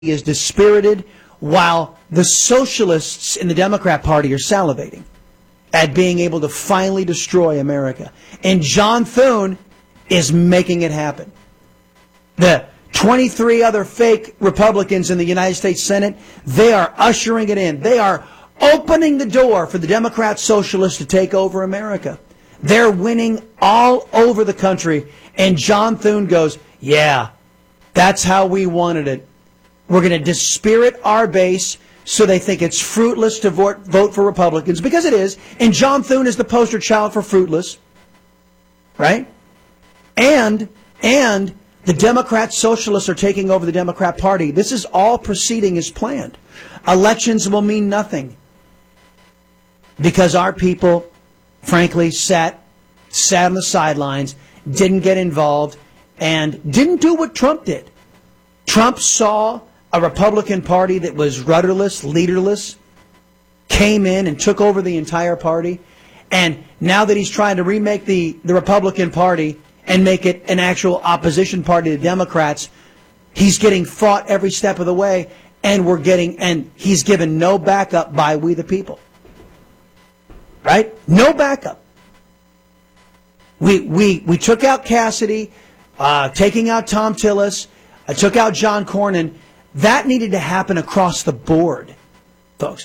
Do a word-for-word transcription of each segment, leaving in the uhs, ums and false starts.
is dispirited, while the socialists in the Democrat Party are salivating at being able to finally destroy America. And John Thune is making it happen. The twenty-three other fake Republicans in the United States Senate, they are ushering it in. They are opening the door for the Democrat socialists to take over America. They're winning all over the country. And John Thune goes, yeah, that's how we wanted it. We're going to dispirit our base so they think it's fruitless to vote, vote for Republicans, because it is. And John Thune is the poster child for fruitless. Right? And, and the Democrat socialists are taking over the Democrat Party. This is all proceeding as planned. Elections will mean nothing because our people, frankly, sat, sat on the sidelines, didn't get involved, and didn't do what Trump did. Trump saw a Republican Party that was rudderless, leaderless, came in and took over the entire party. And now that he's trying to remake the, the Republican Party and make it an actual opposition party to Democrats, he's getting fought every step of the way, and we're getting, and he's given no backup by we the people. Right? No backup. We, we, we took out Cassidy, uh, taking out Tom Tillis, I took out John Cornyn. That needed to happen across the board, folks.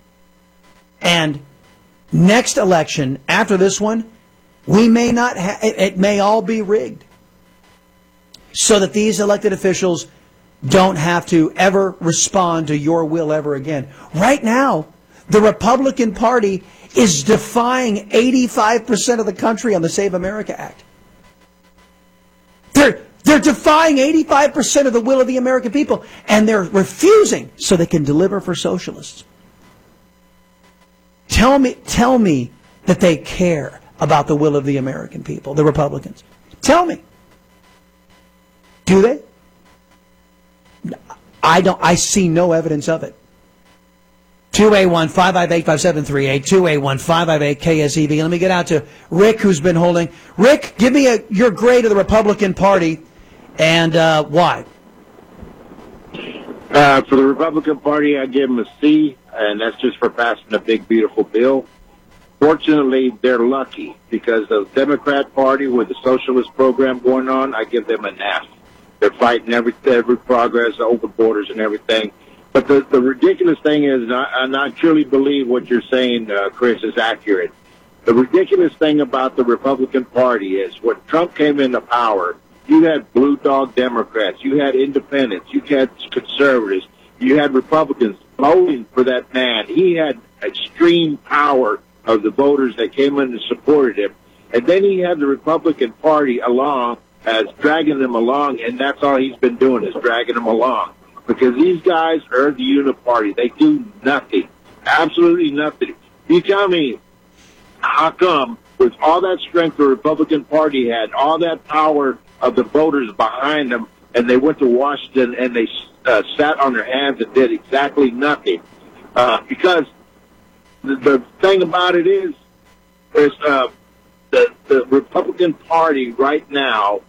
And next election, after this one, we may not ha- it, it may all be rigged so that these elected officials don't have to ever respond to your will ever again. Right now, the Republican Party is defying eighty-five percent of the country on the Save America Act. They're They're defying eighty-five percent of the will of the American people, and they're refusing so they can deliver for socialists. Tell me, tell me that they care about the will of the American people, the Republicans. Tell me. Do they? I don't. I see no evidence of it. two eight one, five five eight, five seven three eight, two eight one, five five eight, K S E V. Let me get out to Rick, who's been holding. Rick, give me a, your grade of the Republican Party. And uh, why? Uh, for the Republican Party, I give them a C, and that's just for passing a big, beautiful bill. Fortunately, they're lucky because the Democrat Party with the socialist program going on, I give them an F. They're fighting every every progress, open borders and everything. But the, the ridiculous thing is, and I, and I truly believe what you're saying, uh, Chris, is accurate. The ridiculous thing about the Republican Party is when Trump came into power, you had blue dog Democrats, you had independents, you had conservatives, you had Republicans voting for that man. He had extreme power of the voters that came in and supported him. And then he had the Republican Party along as dragging them along, and that's all he's been doing is dragging them along. Because these guys are the uniparty. They do nothing. Absolutely nothing. You tell me, how come with all that strength the Republican Party had, all that power of the voters behind them, and they went to Washington and they uh, sat on their hands and did exactly nothing? Uh, because the, the thing about it is, is uh, the, the Republican Party right now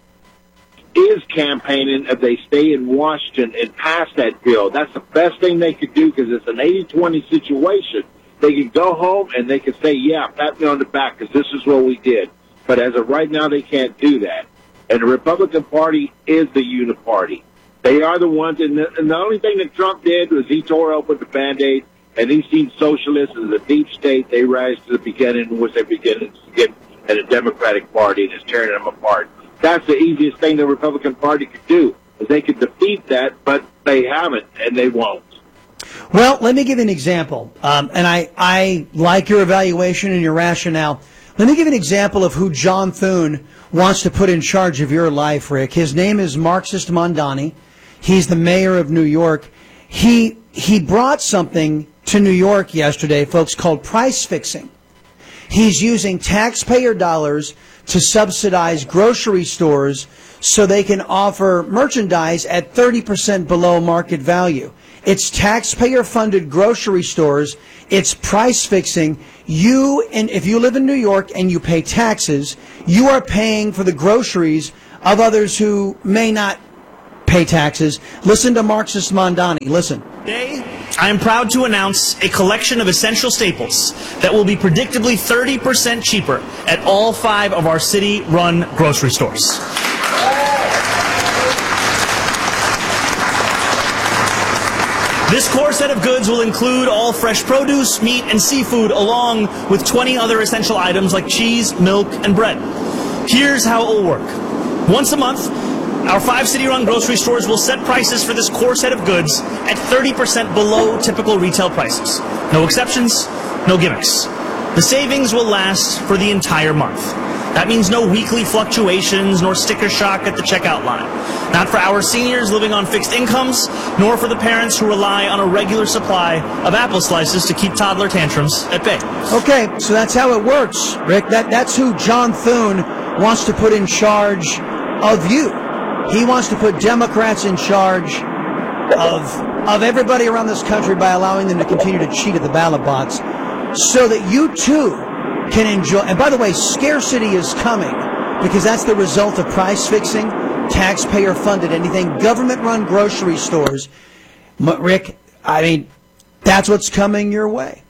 is campaigning if they stay in Washington and pass that bill. That's the best thing they could do because it's an eighty twenty situation. They can go home and they can say, yeah, pat me on the back because this is what we did. But as of right now, they can't do that. And the Republican Party is the uniparty. They are the ones, and the, and the only thing that Trump did was he tore open the Band-Aid, and he's seen socialists as a deep state. They rise to the beginning, which they begin to get at a Democratic Party, and it's tearing them apart. That's the easiest thing the Republican Party could do, is they could defeat that, but they haven't, and they won't. Well, let me give you an example, um, and I, I like your evaluation and your rationale. Let me give you an example of who John Thune wants to put in charge of your life, Rick. His name is Marxist Mondani. He's the mayor of New York. He he brought something to New York yesterday, folks, called price fixing. He's using taxpayer dollars to subsidize grocery stores so they can offer merchandise at thirty percent below market value. It's taxpayer-funded grocery stores. It's price fixing. You, and if you live in New York and you pay taxes, you are paying for the groceries of others who may not pay taxes. Listen to Marxist Mondani. Listen. Today, I am proud to announce a collection of essential staples that will be predictably thirty percent cheaper at all five of our city-run grocery stores. This core set of goods will include all fresh produce, meat, and seafood, along with twenty other essential items like cheese, milk, and bread. Here's how it will work. Once a month, our five city-run grocery stores will set prices for this core set of goods at thirty percent below typical retail prices. No exceptions, no gimmicks. The savings will last for the entire month. That means no weekly fluctuations nor sticker shock at the checkout line. Not for our seniors living on fixed incomes, nor for the parents who rely on a regular supply of apple slices to keep toddler tantrums at bay. Okay, so that's how it works, Rick. That, that's who John Thune wants to put in charge of you. He wants to put Democrats in charge of, of everybody around this country by allowing them to continue to cheat at the ballot box so that you too can enjoy. And by the way, scarcity is coming because that's the result of price fixing, taxpayer funded anything, government run grocery stores. Rick, I mean, that's what's coming your way.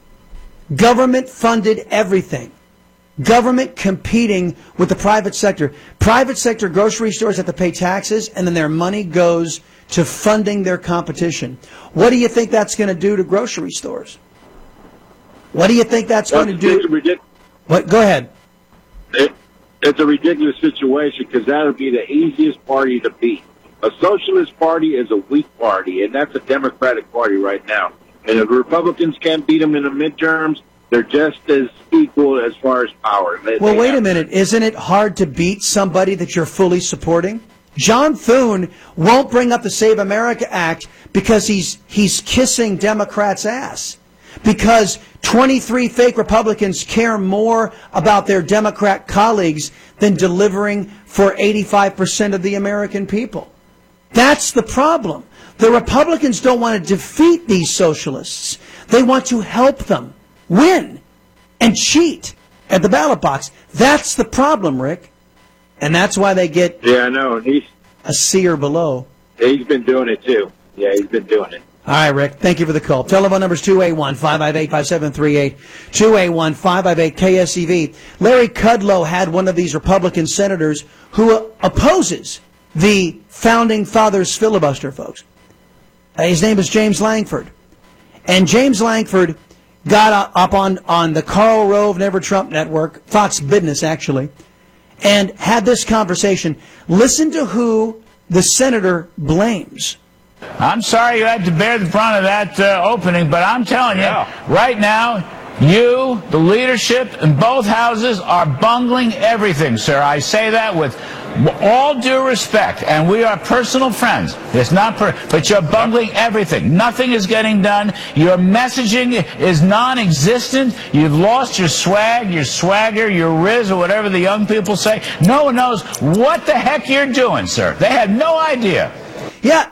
Government funded everything. Government competing with the private sector. Private sector grocery stores have to pay taxes, and then their money goes to funding their competition. What do you think that's going to do to grocery stores? What do you think that's going to do? What? Go ahead. It, it's a ridiculous situation because that would be the easiest party to beat. A socialist party is a weak party, and that's a Democratic party right now. And if the Republicans can't beat them in the midterms, they're just as equal as far as power. They, well, they wait have. a minute. Isn't it hard to beat somebody that you're fully supporting? John Thune won't bring up the Save America Act because he's he's kissing Democrats' ass. Because twenty-three fake Republicans care more about their Democrat colleagues than delivering for eighty-five percent of the American people. That's the problem. The Republicans don't want to defeat these socialists. They want to help them win and cheat at the ballot box. That's the problem, Rick. And that's why they get yeah, I know. He's a C or below. He's been doing it, too. Yeah, he's been doing it. All right, Rick, thank you for the call. Telephone number is two eight one, five five eight, five seven three eight, two eight one, five five eight, K S E V. Larry Kudlow had one of these Republican senators who opposes the Founding Fathers filibuster, folks. Uh, his name is James Lankford. And James Lankford got up on, on the Karl Rove Never Trump Network, Fox Business actually, and had this conversation. Listen to who the senator blames. I'm sorry you had to bear the brunt of that uh, opening, but I'm telling you, yeah. right now, you, the leadership in both houses, are bungling everything, sir. I say that with all due respect, and we are personal friends. It's not, per but you're bungling everything. Nothing is getting done. Your messaging is non-existent. You've lost your swag, your swagger, your riz, or whatever the young people say. No one knows what the heck you're doing, sir. They have no idea. Yeah.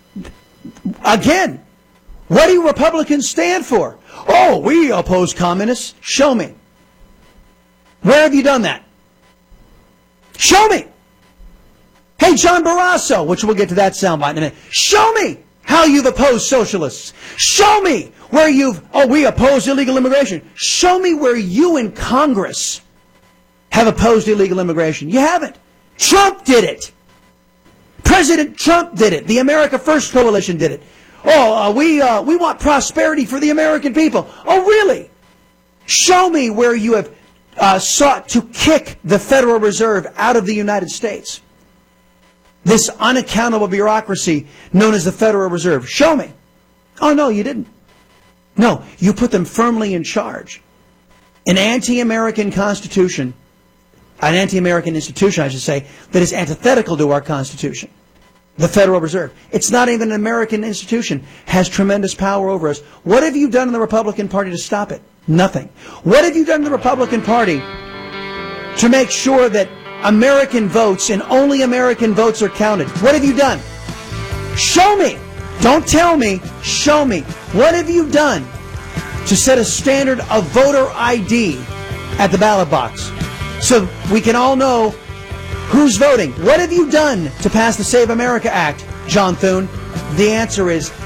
Again, what do Republicans stand for? Oh, we oppose communists. Show me. Where have you done that? Show me. Hey, John Barrasso, which we'll get to that soundbite in a minute. Show me how you've opposed socialists. Show me where you've, oh, we oppose illegal immigration. Show me where you in Congress have opposed illegal immigration. You haven't. Trump did it. President Trump did it. The America First Coalition did it. Oh, uh, we uh, we want prosperity for the American people. Oh, really? Show me where you have uh, sought to kick the Federal Reserve out of the United States. This unaccountable bureaucracy known as the Federal Reserve. Show me. Oh, no, you didn't. No, you put them firmly in charge. An anti-American constitution, an anti-American institution, I should say, that is antithetical to our Constitution. The Federal Reserve. It's not even an American institution. Has tremendous power over us. What have you done in the Republican Party to stop it? Nothing. What have you done in the Republican Party to make sure that American votes and only American votes are counted? What have you done? Show me. Don't tell me. Show me. What have you done to set a standard of voter I D at the ballot box so we can all know Who's voting? What have you done to pass the Save America Act, John Thune? The answer is